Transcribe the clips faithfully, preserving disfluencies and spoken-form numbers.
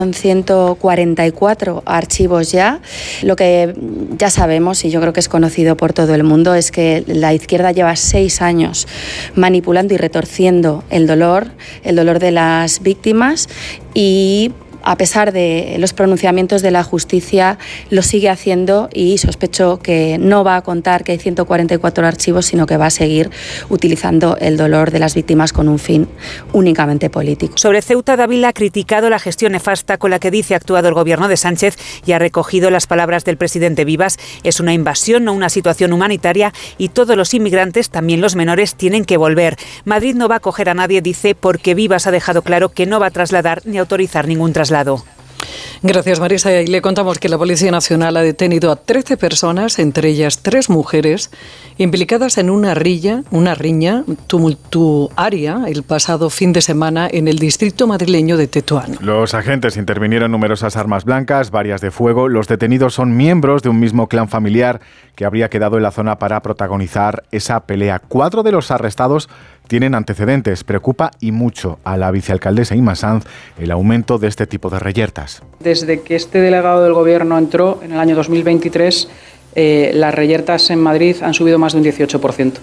Son ciento cuarenta y cuatro archivos ya. Lo que ya sabemos, y yo creo que es conocido por todo el mundo, es que la izquierda lleva seis años manipulando y retorciendo el dolor, el dolor de las víctimas, y a pesar de los pronunciamientos de la justicia, lo sigue haciendo, y sospecho que no va a contar que hay ciento cuarenta y cuatro archivos, sino que va a seguir utilizando el dolor de las víctimas con un fin únicamente político. Sobre Ceuta, Dávila ha criticado la gestión nefasta con la que dice ha actuado el gobierno de Sánchez y ha recogido las palabras del presidente Vivas. Es una invasión, no una situación humanitaria, y todos los inmigrantes, también los menores, tienen que volver. Madrid no va a acoger a nadie, dice, porque Vivas ha dejado claro que no va a trasladar ni autorizar ningún traslado. Gracias, Marisa. Y le contamos que la Policía Nacional ha detenido a trece personas, entre ellas tres mujeres, implicadas en una riña, una riña tumultuaria el pasado fin de semana en el distrito madrileño de Tetuán. Los agentes intervinieron numerosas armas blancas, varias de fuego. Los detenidos son miembros de un mismo clan familiar que habría quedado en la zona para protagonizar esa pelea. Cuatro de los arrestados tienen antecedentes. Preocupa y mucho a la vicealcaldesa Inma Sanz el aumento de este tipo de reyertas. Desde que este delegado del Gobierno entró en el año dos mil veintitrés, eh, las reyertas en Madrid han subido más de un dieciocho por ciento.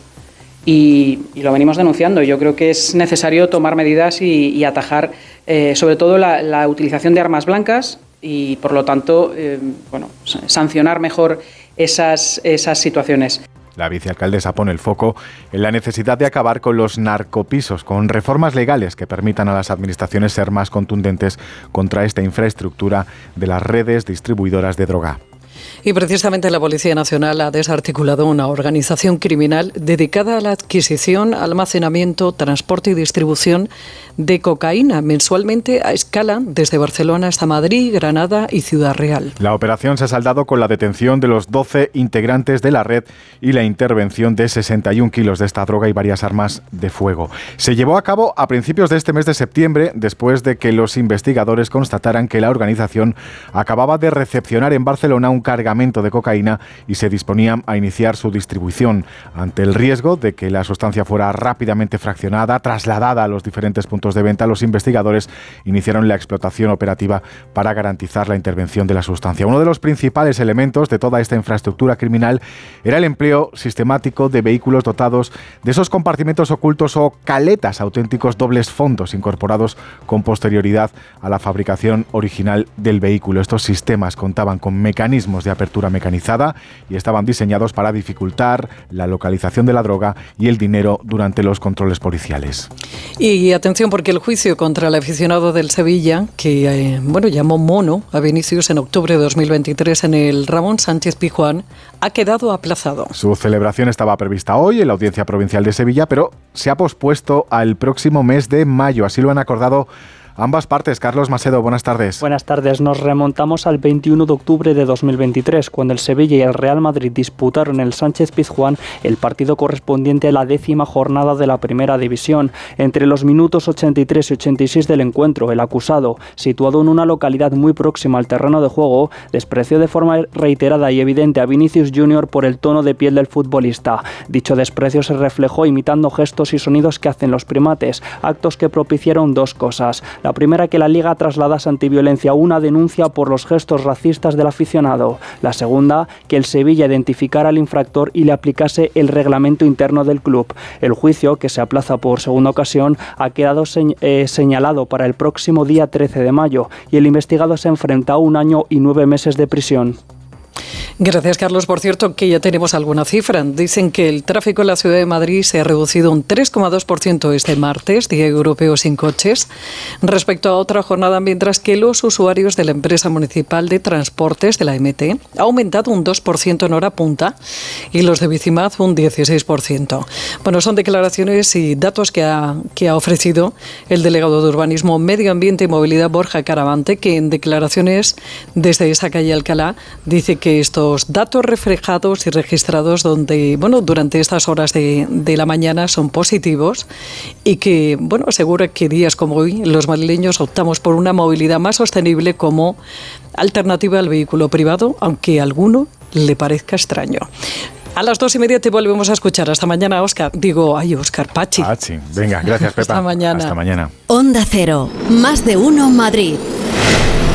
Y, y lo venimos denunciando. Yo creo que es necesario tomar medidas y, y atajar eh, sobre todo la, la utilización de armas blancas y, por lo tanto, eh, bueno, sancionar mejor esas, esas situaciones. La vicealcaldesa pone el foco en la necesidad de acabar con los narcopisos, con reformas legales que permitan a las administraciones ser más contundentes contra esta infraestructura de las redes distribuidoras de droga. Y precisamente la Policía Nacional ha desarticulado una organización criminal dedicada a la adquisición, almacenamiento, transporte y distribución de cocaína mensualmente a escala desde Barcelona hasta Madrid, Granada y Ciudad Real. La operación se ha saldado con la detención de los doce integrantes de la red y la intervención de sesenta y un kilos de esta droga y varias armas de fuego. Se llevó a cabo a principios de este mes de septiembre, después de que los investigadores constataran que la organización acababa de recepcionar en Barcelona un cargamento de cocaína y se disponían a iniciar su distribución. Ante el riesgo de que la sustancia fuera rápidamente fraccionada, trasladada a los diferentes puntos de venta, los investigadores iniciaron la explotación operativa para garantizar la intervención de la sustancia. Uno de los principales elementos de toda esta infraestructura criminal era el empleo sistemático de vehículos dotados de esos compartimentos ocultos o caletas, auténticos dobles fondos incorporados con posterioridad a la fabricación original del vehículo. Estos sistemas contaban con mecanismos de apertura mecanizada y estaban diseñados para dificultar la localización de la droga y el dinero durante los controles policiales. Y atención, porque el juicio contra el aficionado del Sevilla, que eh, bueno, llamó mono a Vinicius en octubre de dos mil veintitrés en el Ramón Sánchez Pizjuán, ha quedado aplazado. Su celebración estaba prevista hoy en la Audiencia Provincial de Sevilla, pero se ha pospuesto al próximo mes de mayo. Así lo han acordado ambas partes. Carlos Macedo, buenas tardes. Buenas tardes. Nos remontamos al veintiuno de octubre de dos mil veintitrés, cuando el Sevilla y el Real Madrid disputaron el Sánchez Pizjuán el partido correspondiente a la décima jornada de la Primera División. Entre los minutos ochenta y tres y ochenta y seis del encuentro, el acusado, situado en una localidad muy próxima al terreno de juego, despreció de forma reiterada y evidente a Vinicius junior por el tono de piel del futbolista. Dicho desprecio se reflejó imitando gestos y sonidos que hacen los primates, actos que propiciaron dos cosas. La primera, que la Liga trasladase ante Violencia una denuncia por los gestos racistas del aficionado. La segunda, que el Sevilla identificara al infractor y le aplicase el reglamento interno del club. El juicio, que se aplaza por segunda ocasión, ha quedado señ- eh, señalado para el próximo día trece de mayo y el investigado se enfrenta a un año y nueve meses de prisión. Gracias, Carlos. Por cierto, que ya tenemos alguna cifra. Dicen que el tráfico en la ciudad de Madrid se ha reducido un tres coma dos por ciento este martes, Día Europeo sin Coches, respecto a otra jornada, mientras que los usuarios de la empresa municipal de transportes de la M T ha aumentado un dos por ciento en hora punta y los de Bicimad un dieciséis por ciento. Bueno, son declaraciones y datos que ha, que ha ofrecido el delegado de Urbanismo, Medio Ambiente y Movilidad, Borja Caravante, que en declaraciones desde esa calle Alcalá dice que estos datos reflejados y registrados donde, bueno, durante estas horas de, de la mañana son positivos y que, bueno, asegura que días como hoy los madrileños optamos por una movilidad más sostenible como alternativa al vehículo privado, aunque a alguno le parezca extraño. A las dos y media te volvemos a escuchar. Hasta mañana, Óscar. Digo, ay, Óscar, Pachi. Pachi. Venga, gracias, Pepa. Hasta mañana. Hasta mañana. Onda Cero, más de uno Madrid.